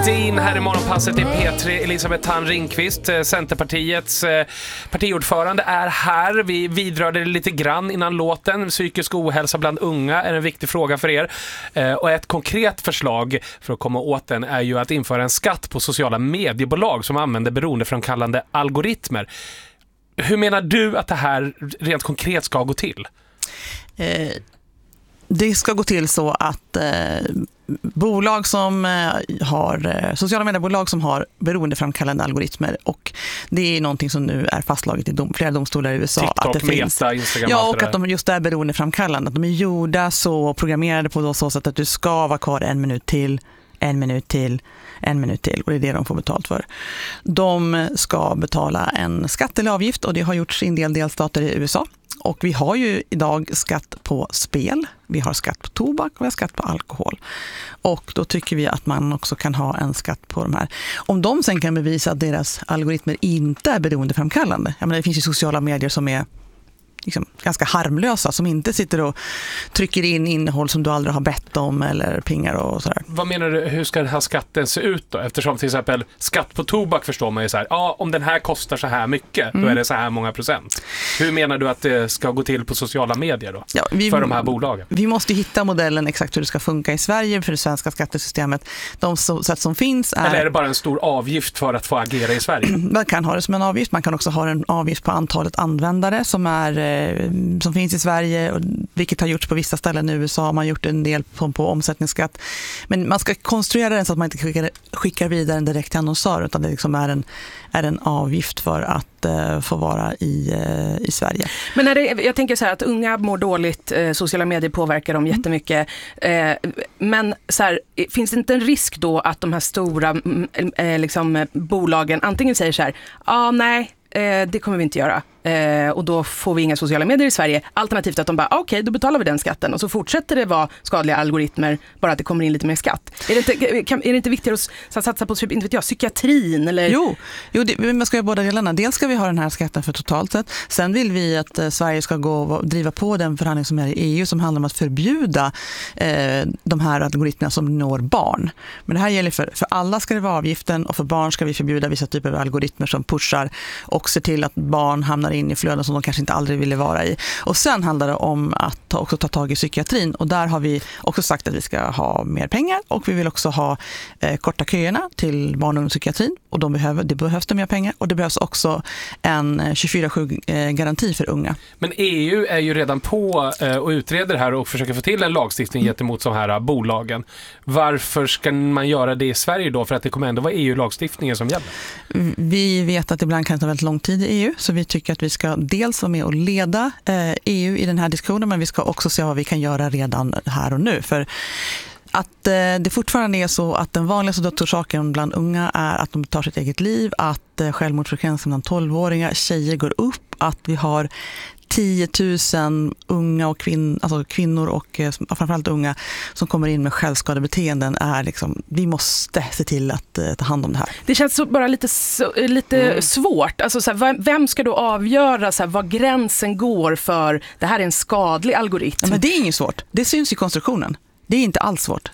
Nordin här i Morgonpasset i P3. Elisabeth Thand Ringqvist, Centerpartiets partiordförande, är här. Vi vidrörde det lite grann innan låten. Psykisk ohälsa bland unga är en viktig fråga för er. Och ett konkret förslag för att komma åt den är ju att införa en skatt på sociala mediebolag som använder beroendeframkallande algoritmer. Hur menar du att det här rent konkret ska gå till? Det ska gå till så att bolag som har sociala mediebolag som har beroendeframkallande algoritmer, och det är någonting som nu är fastslaget i flera domstolar i USA. TikTok, att det Meta, finns. Instagram. Ja, och att de just är beroendeframkallande. Att de är gjorda så, programmerade på så sätt att du ska vara kvar 1 minut till, 1 minut till, 1 minut till, och det är det de får betalt för. De ska betala en skatt eller avgift, och det har gjorts i en del delstater i USA. Och vi har ju idag skatt på spel, vi har skatt på tobak och vi har skatt på alkohol. Och då tycker vi att man också kan ha en skatt på de här. Om de sen kan bevisa att deras algoritmer inte är beroendeframkallande. Jag menar, det finns ju sociala medier som är liksom ganska harmlösa, som inte sitter och trycker in innehåll som du aldrig har bett om eller pingar och sådär. Vad menar du, hur ska den här skatten se ut då? Eftersom till exempel skatt på tobak förstår man ju så här, ja, om den här kostar så här mycket, då är det så här många procent. Hur menar du att det ska gå till på sociala medier då? Ja, för de här bolagen? Vi måste hitta modellen exakt hur det ska funka i Sverige för det svenska skattesystemet. De sätt som finns är... Eller är det bara en stor avgift för att få agera i Sverige? Man kan ha det som en avgift, man kan också ha en avgift på antalet användare som finns i Sverige, vilket har gjorts på vissa ställen i USA. Man har gjort en del på omsättningsskatt. Men man ska konstruera den så att man inte skickar vidare en direkt till annonsör, utan det liksom är en avgift för att få vara i Sverige. Men jag tänker så här att unga mår dåligt, sociala medier påverkar dem jättemycket. Men så här, finns det inte en risk då att de här stora liksom, bolagen antingen säger så här, nej, det kommer vi inte göra. Och då får vi inga sociala medier i Sverige. Alternativt att de bara, okej, då betalar vi den skatten. Och så fortsätter det vara skadliga algoritmer, bara att det kommer in lite mer skatt. Är det inte viktigare att satsa på inte vet jag, psykiatrin? Eller? Jo, man ska göra båda delarna. Dels ska vi ha den här skatten för totalt sett. Sen vill vi att Sverige ska gå och driva på den förhandling som är i EU som handlar om att förbjuda de här algoritmerna som når barn. Men det här gäller för alla ska det vara avgiften, och för barn ska vi förbjuda vissa typer av algoritmer som pushar och ser till att barn hamnar in i flöden som de kanske inte aldrig ville vara i. Och sen handlar det om att också ta tag i psykiatrin, och där har vi också sagt att vi ska ha mer pengar, och vi vill också ha korta köerna till barn- och ungdomspsykiatrin, och det behövs det mer pengar, och det behövs också en 24/7-garanti för unga. Men EU är ju redan på och utreder det här och försöker få till en lagstiftning gentemot de här bolagen. Varför ska man göra det i Sverige då? För att det kommer ändå vara EU-lagstiftningen som gäller. Vi vet att ibland kan det ta väldigt lång tid i EU, så vi tycker att vi ska dels vara med och leda EU i den här diskussionen, men vi ska också se vad vi kan göra redan här och nu. För att det fortfarande är så att den vanligaste dödsorsaken bland unga är att de tar sitt eget liv, att självmordsfrekvensen bland 12-åringar, tjejer går upp, att vi har 10 000 unga och kvinnor och framförallt unga som kommer in med självskadebeteenden. Vi måste se till att ta hand om det här. Det känns så bara lite svårt. Alltså, så här, vem ska då avgöra så här, vad gränsen går för det här är en skadlig algoritm? Ja, men det är inget svårt. Det syns i konstruktionen. Det är inte alls svårt.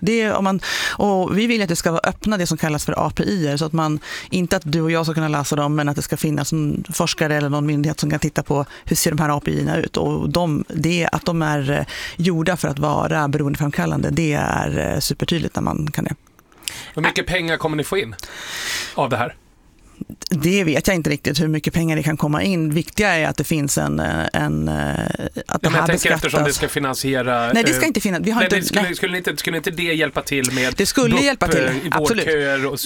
Och vi vill att det ska vara öppna, det som kallas för API, så att inte att du och jag ska kunna läsa dem, men att det ska finnas en forskare eller någon myndighet som kan titta på hur ser de här API-erna ut. Och att de är gjorda för att vara beroendeframkallande, det är supertydligt när man kan det. Hur mycket pengar kommer ni få in av det här? Det vet jag inte riktigt hur mycket pengar det kan komma in. Viktiga är att det finns att det här beskattas. Eftersom det ska finansiera... Nej, det ska inte finnas. Skulle inte det hjälpa till med... Det skulle hjälpa till, i vårdköer och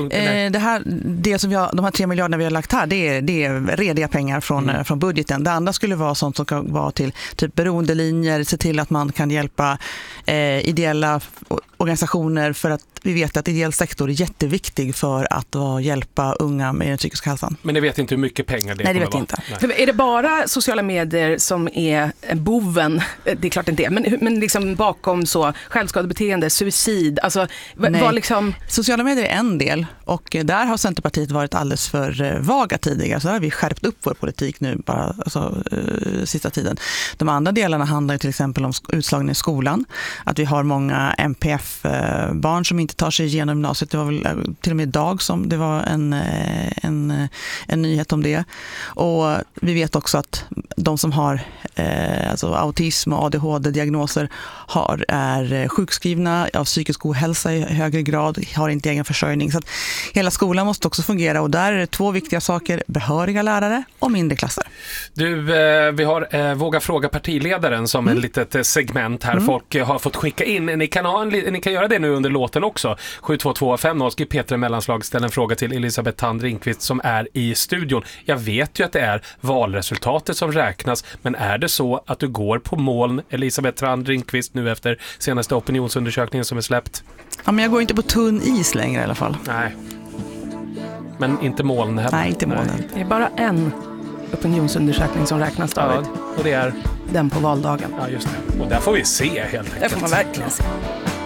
de här 3 miljarderna vi har lagt här, det är rediga pengar från budgeten. Det andra skulle vara sånt som kan vara till typ beroendelinjer, se till att man kan hjälpa ideella organisationer, för att vi vet att ideell sektor är jätteviktig för att hjälpa unga med den psykiska hälsan. Men ni vet inte hur mycket pengar det kommer vara? Nej, det vet jag inte. Nej. Är det bara sociala medier som är boven? Det är klart det inte är. Men liksom bakom så självskadebeteende, suicid, alltså sociala medier är en del, och där har Centerpartiet varit alldeles för vaga tidigare, så där har vi skärpt upp vår politik nu bara sista tiden. De andra delarna handlar till exempel om utslagning i skolan, att vi har många MPF ABF-barn som inte tar sig igenom gymnasiet. Det var väl till och med idag som det var en nyhet om det. Och vi vet också att de som har alltså autism och ADHD-diagnoser är sjukskrivna av psykisk ohälsa i högre grad, har inte egen försörjning. Så att hela skolan måste också fungera, och där är det 2 viktiga saker: behöriga lärare och mindre klasser. Du, vi har Våga fråga partiledaren som en litet segment här. Folk har fått skicka in. Ni kan göra det nu under låten också. 72250 skriv Peter Mellanslag, ställ en fråga till Elisabeth Thand Ringqvist som är i studion. Jag vet ju att det är valresultatet som räknas, men är det så att du går på moln, Elisabeth Thand Ringqvist, nu efter senaste opinionsundersökningen som är släppt? Ja, men jag går inte på tunn is längre i alla fall. Nej. Men inte moln heller. Nej, inte molnen. Det är bara en opinionsundersökning som räknas, David. Ja, och det är den på valdagen. Ja, just det. Och där får vi se helt enkelt. Det får man verkligen se.